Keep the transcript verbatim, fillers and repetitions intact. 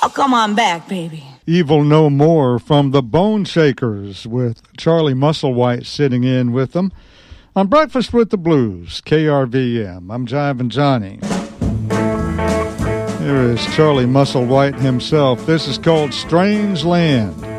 Oh, come on back, baby. Evil No More from the Bone Shakers with Charlie Musselwhite sitting in with them on Breakfast with the Blues, K R V M. I'm Jivin' Johnny. Here is Charlie Musselwhite himself. This is called Strange Land.